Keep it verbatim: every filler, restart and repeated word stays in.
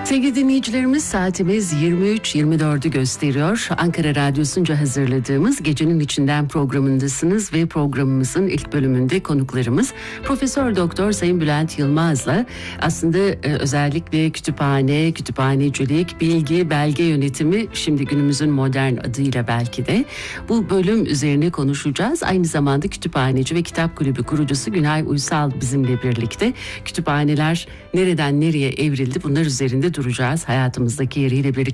Sevgili dinleyicilerimiz, saatimiz yirmi üç yirmi dördü gösteriyor. Ankara Radyosu'nca hazırladığımız Gecenin İçinden programındasınız ve programımızın ilk bölümünde konuklarımız Profesör Doktor Sayın Bülent Yılmaz'la aslında e, özellikle kütüphane, kütüphanecilik, bilgi, belge yönetimi, şimdi günümüzün modern adıyla belki de bu bölüm üzerine konuşacağız. Aynı zamanda kütüphaneci ve kitap kulübü kurucusu Günay Uysal bizimle birlikte. Kütüphaneler nereden nereye evrildi, bunlar üzerinde duracağız. Hayatımızdaki yeriyle birlikte